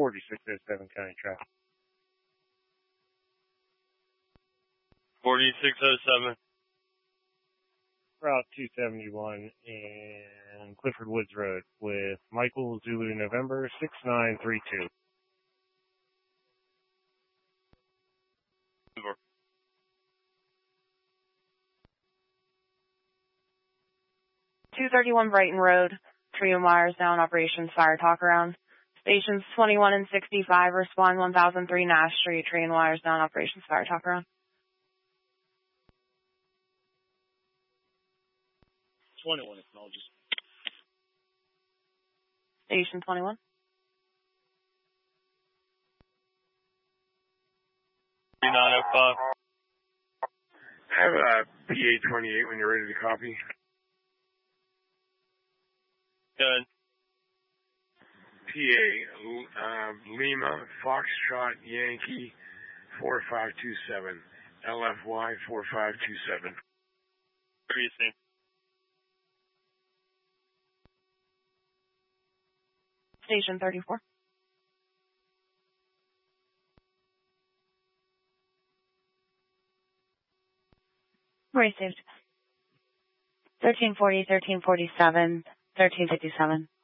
4607 county traffic. 4607. Route 271 and Clifford Woods Road with Michael Zulu November 6932. Over. .231 Brighton Road, Trio Myers down, operations fire talk around. Stations 21 and 65, respond 1003 Nash Street, Trio Myers down, operations fire talk around. 21 acknowledges. Station 21. 3905. Have a PA-28 when you're ready to copy. Good. PA, Lima, Foxtrot, Yankee, 4527. LFY 4527. Precinct. Station 34. Received. 1340, 1347, 1357.